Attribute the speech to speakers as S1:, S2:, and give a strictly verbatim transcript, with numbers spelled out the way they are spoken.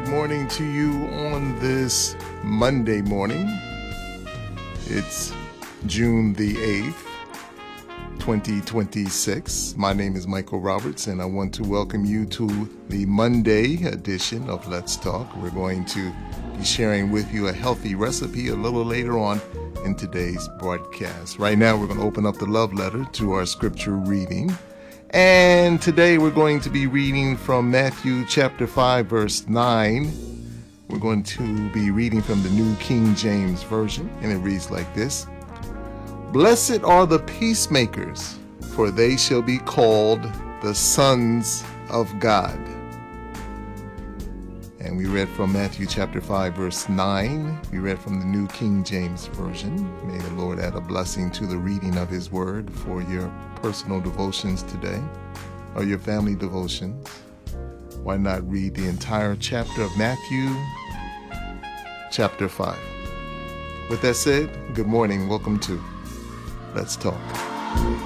S1: morning to you on this Monday morning. It's June the eighth, twenty twenty-six. My name is Michael Roberts, and I want to welcome you to the Monday edition of Let's Talk. We're going to be sharing with you a healthy recipe a little later on in today's broadcast. Right now, we're going to open up the love letter to our scripture reading. And today we're going to be reading from Matthew chapter five, verse nine. We're going to be reading from the New King James Version, and it reads like this. Blessed are the peacemakers, for they shall be called the sons of God. And we read from Matthew chapter five, verse nine. We read from the New King James Version. May the Lord add a blessing to the reading of his word for your personal devotions today, or your family devotions. Why not read the entire chapter of Matthew chapter five? With that said, good morning. Welcome to Let's Talk.